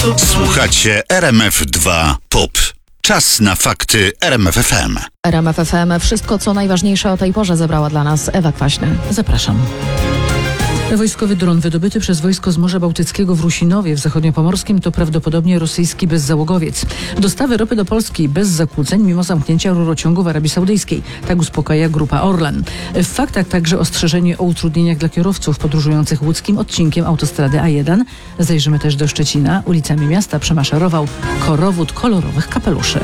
Słuchacie RMF2 POP. Czas na fakty RMF FM. RMF FM. Wszystko, co najważniejsze o tej porze zebrała dla nas Ewa Kwaśny. Zapraszam. Wojskowy dron wydobyty przez wojsko z Morza Bałtyckiego w Rusinowie w zachodniopomorskim to prawdopodobnie rosyjski bezzałogowiec. Dostawy ropy do Polski bez zakłóceń mimo zamknięcia rurociągu w Arabii Saudyjskiej. Tak uspokaja Grupa Orlen. W faktach także ostrzeżenie o utrudnieniach dla kierowców podróżujących łódzkim odcinkiem autostrady A1. Zajrzymy też do Szczecina. Ulicami miasta przemaszerował korowód kolorowych kapeluszy.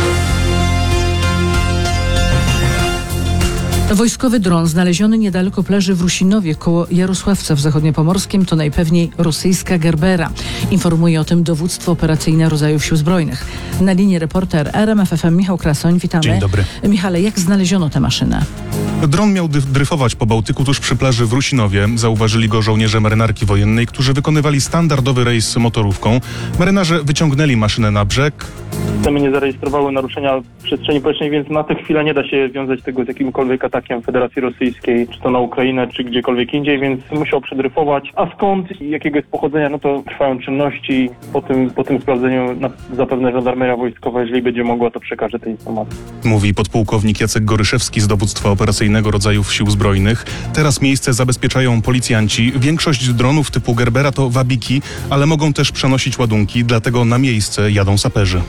Wojskowy dron znaleziony niedaleko plaży w Rusinowie koło Jarosławca w zachodniopomorskim to najpewniej rosyjska Gerbera. Informuje o tym dowództwo operacyjne rodzajów Sił Zbrojnych. Na linii reporter RMF FM Michał Krasoń. Witamy. Dzień dobry. Michale, jak znaleziono tę maszynę? Dron miał dryfować po Bałtyku tuż przy plaży w Rusinowie. Zauważyli go żołnierze marynarki wojennej, którzy wykonywali standardowy rejs motorówką. Marynarze wyciągnęli maszynę na brzeg. Systemy nie zarejestrowały naruszenia przestrzeni powietrznej, więc na tę chwilę nie da się wiązać tego z jakimkolwiek atakiem Federacji Rosyjskiej, czy to na Ukrainę, czy gdziekolwiek indziej, więc musiał przedryfować. A skąd i jakiego jest pochodzenia, no to trwają czynności. Po tym sprawdzeniu zapewne żandarmeria wojskowa, jeżeli będzie mogła, to przekaże te informacje. Mówi podpułkownik Jacek Goryszewski z dowództwa operacyjnego rodzajów Sił Zbrojnych. Teraz miejsce zabezpieczają policjanci. Większość dronów typu Gerbera to wabiki, ale mogą też przenosić ładunki, dlatego na miejsce jadą saperzy.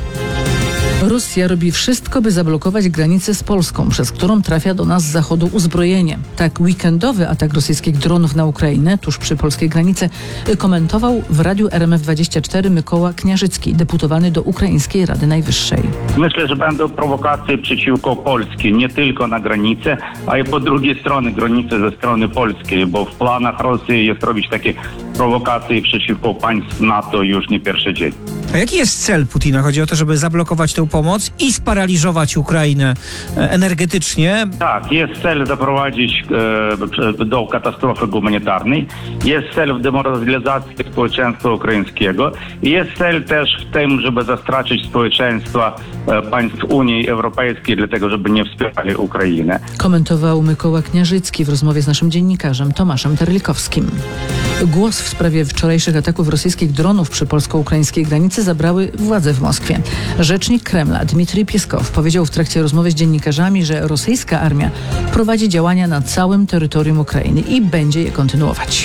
Rosja robi wszystko, by zablokować granicę z Polską, przez którą trafia do nas z zachodu uzbrojenie. Tak weekendowy atak rosyjskich dronów na Ukrainę, tuż przy polskiej granicy, komentował w radiu RMF24 Mykoła Kniarzycki, deputowany do Ukraińskiej Rady Najwyższej. Myślę, że będą prowokacje przeciwko Polsce, nie tylko na granicę, a i po drugiej stronie granicy ze strony polskiej, bo w planach Rosji jest robić takie prowokacje przeciwko państw NATO już nie pierwszy dzień. A jaki jest cel Putina? Chodzi o to, żeby zablokować tę pomoc i sparaliżować Ukrainę energetycznie? Tak, jest cel doprowadzić do katastrofy humanitarnej, jest cel w demoralizacji społeczeństwa ukraińskiego i jest cel też w tym, żeby zastraszyć społeczeństwa państw Unii Europejskiej, dlatego żeby nie wspierali Ukrainy. Komentował Mykoła Kniarzycki w rozmowie z naszym dziennikarzem Tomaszem Terlikowskim. Głos w sprawie wczorajszych ataków rosyjskich dronów przy polsko-ukraińskiej granicy zabrały władze w Moskwie. Rzecznik Kremla Dmitrij Pieskow powiedział w trakcie rozmowy z dziennikarzami, że rosyjska armia prowadzi działania na całym terytorium Ukrainy i będzie je kontynuować.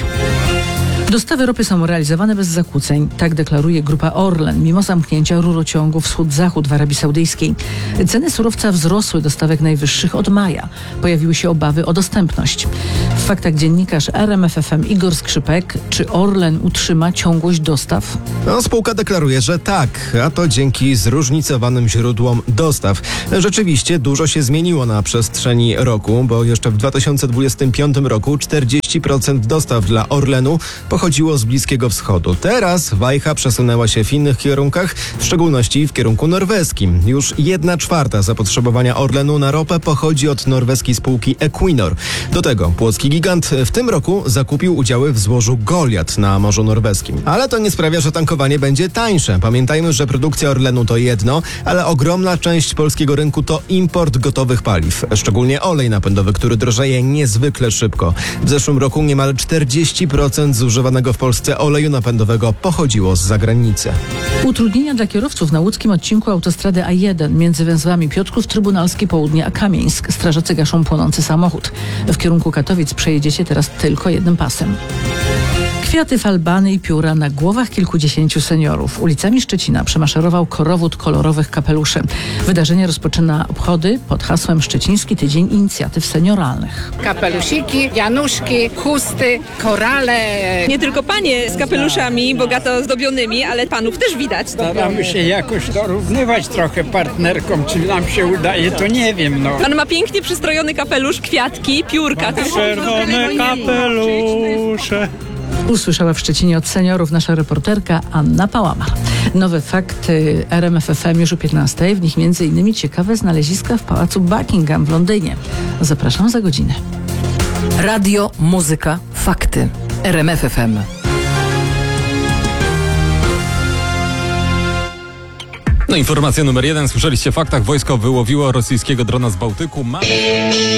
Dostawy ropy są realizowane bez zakłóceń, tak deklaruje Grupa Orlen, mimo zamknięcia rurociągu wschód-zachód w Arabii Saudyjskiej. Ceny surowca wzrosły do stawek najwyższych od maja. Pojawiły się obawy o dostępność. W faktach dziennikarz RMF FM Igor Skrzypek. Czy Orlen utrzyma ciągłość dostaw? Spółka deklaruje, że tak, a to dzięki zróżnicowanym źródłom dostaw. Rzeczywiście dużo się zmieniło na przestrzeni roku, bo jeszcze w 2025 roku 40% dostaw dla Orlenu pochodziło z Bliskiego Wschodu. Teraz wajcha przesunęła się w innych kierunkach, w szczególności w kierunku norweskim. Już 1/4 zapotrzebowania Orlenu na ropę pochodzi od norweskiej spółki Equinor. Do tego płocki gigant w tym roku zakupił udziały w złożu Goliat na Morzu Norweskim. Ale to nie sprawia, że tankowanie będzie tańsze. Pamiętajmy, że produkcja Orlenu to jedno, ale ogromna część polskiego rynku to import gotowych paliw. Szczególnie olej napędowy, który drożeje niezwykle szybko. W zeszłym roku niemal 40% zużywanego w Polsce oleju napędowego pochodziło z zagranicy. Utrudnienia dla kierowców na łódzkim odcinku autostrady A1 między węzłami Piotrków Trybunalski Południe a Kamieńsk. Strażacy gaszą płonący samochód. W kierunku Katowic przejedziecie teraz tylko jednym pasem. Kwiaty, falbany i pióra na głowach kilkudziesięciu seniorów. Ulicami Szczecina przemaszerował korowód kolorowych kapeluszy. Wydarzenie rozpoczyna obchody pod hasłem Szczeciński Tydzień Inicjatyw Senioralnych. Kapelusiki, januszki, chusty, korale. Nie tylko panie z kapeluszami bogato zdobionymi, ale panów też widać. Staramy się jakoś dorównywać trochę partnerkom. Czy nam się udaje, to nie wiem. Pan ma pięknie przystrojony kapelusz, kwiatki, piórka. Czerwone kapelusze. Usłyszała w Szczecinie od seniorów nasza reporterka Anna Pałamar. Nowe fakty RMF FM już o 15:00. W nich m.in. ciekawe znaleziska w Pałacu Buckingham w Londynie. Zapraszam za godzinę. Radio, muzyka, fakty. RMF FM. No informacja numer 1. Słyszeliście w faktach. Wojsko wyłowiło rosyjskiego drona z Bałtyku.